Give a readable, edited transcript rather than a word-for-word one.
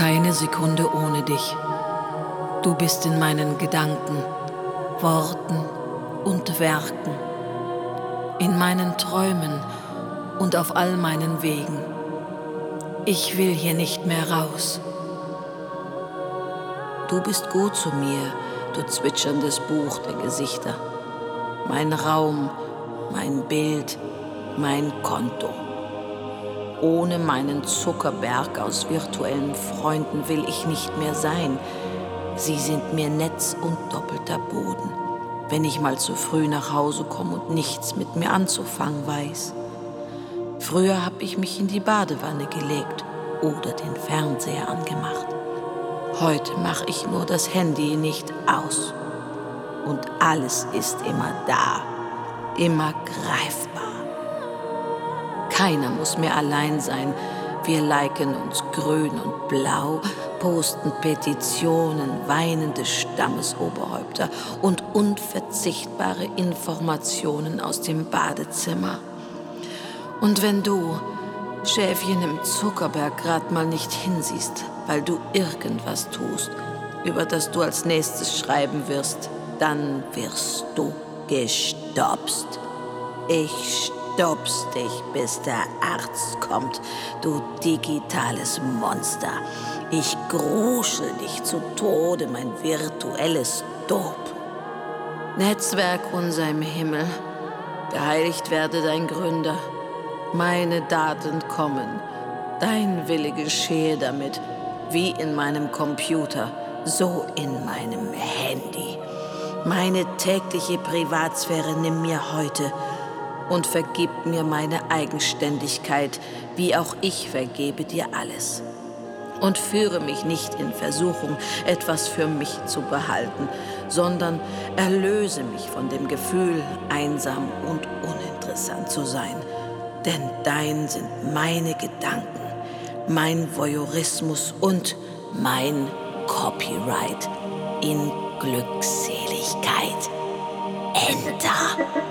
Keine Sekunde ohne dich. Du bist in meinen Gedanken, Worten und Werken, in meinen Träumen und auf all meinen Wegen. Ich will hier nicht mehr raus. Du bist gut zu mir, du zwitscherndes Buch der Gesichter. Mein Raum, mein Bild, mein Konto. Ohne meinen Zuckerberg aus virtuellen Freunden will ich nicht mehr sein. Sie sind mir Netz und doppelter Boden, wenn ich mal zu früh nach Hause komme und nichts mit mir anzufangen weiß. Früher habe ich mich in die Badewanne gelegt oder den Fernseher angemacht. Heute mache ich nur das Handy nicht aus. Und alles ist immer da, immer greifbar. Keiner muss mehr allein sein. Wir liken uns grün und blau, posten Petitionen, weinende Stammesoberhäupter und unverzichtbare Informationen aus dem Badezimmer. Und wenn du, Schäfchen im Zuckerberg, grad mal nicht hinsiehst, weil du irgendwas tust, über das du als nächstes schreiben wirst, dann wirst du gestopst. Ich stupst dich, bis der Arzt kommt, du digitales Monster. Ich gruschel dich zu Tode, mein virtuelles Dope. Netzwerk unser im Himmel, geheiligt werde dein Gründer. Meine Daten kommen, dein Wille geschehe damit, wie in meinem Computer, so in meinem Handy. Meine tägliche Privatsphäre nimm mir heute und vergib mir meine Eigenständigkeit, wie auch ich vergebe dir alles. Und führe mich nicht in Versuchung, etwas für mich zu behalten, sondern erlöse mich von dem Gefühl, einsam und uninteressant zu sein. Denn dein sind meine Gedanken, mein Voyeurismus und mein Copyright in Glückseligkeit. Enter.